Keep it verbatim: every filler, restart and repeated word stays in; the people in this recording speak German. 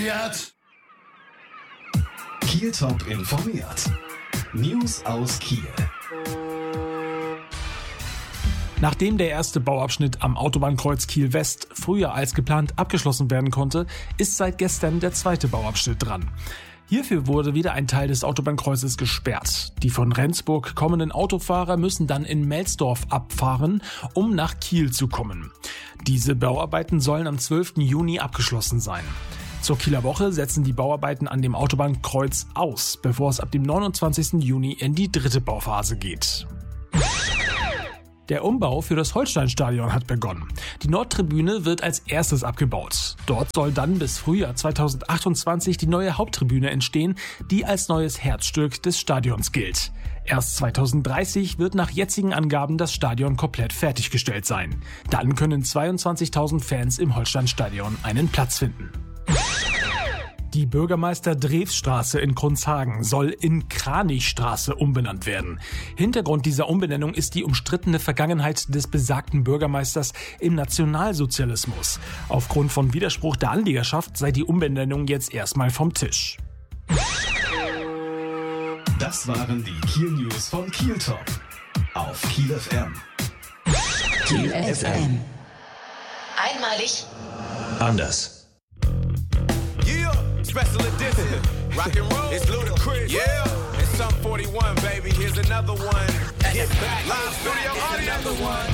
Kiel Top informiert. News aus Kiel. Nachdem der erste Bauabschnitt am Autobahnkreuz Kiel-West früher als geplant abgeschlossen werden konnte, ist seit gestern der zweite Bauabschnitt dran. Hierfür wurde wieder ein Teil des Autobahnkreuzes gesperrt. Die von Rendsburg kommenden Autofahrer müssen dann in Melsdorf abfahren, um nach Kiel zu kommen. Diese Bauarbeiten sollen am zwölften Juni abgeschlossen sein. Zur Kieler Woche setzen die Bauarbeiten an dem Autobahnkreuz aus, bevor es ab dem neunundzwanzigsten Juni in die dritte Bauphase geht. Der Umbau für das Holsteinstadion hat begonnen. Die Nordtribüne wird als erstes abgebaut. Dort soll dann bis Frühjahr zweitausendachtundzwanzig die neue Haupttribüne entstehen, die als neues Herzstück des Stadions gilt. Erst zweitausenddreißig wird nach jetzigen Angaben das Stadion komplett fertiggestellt sein. Dann können zweiundzwanzigtausend Fans im Holsteinstadion einen Platz finden. Die Bürgermeister-Drews-Straße in Kronshagen soll in Kranichstraße umbenannt werden. Hintergrund dieser Umbenennung ist die umstrittene Vergangenheit des besagten Bürgermeisters im Nationalsozialismus. Aufgrund von Widerspruch der Anliegerschaft sei die Umbenennung jetzt erstmal vom Tisch. Das waren die Kiel News von Kiel Top auf Kiel F M. Kiel F M. Einmalig. Anders. Special edition, rock and roll, it's ludicrous, yeah, it's Sum forty-one, baby, here's another one, get back, live studio audience, another one.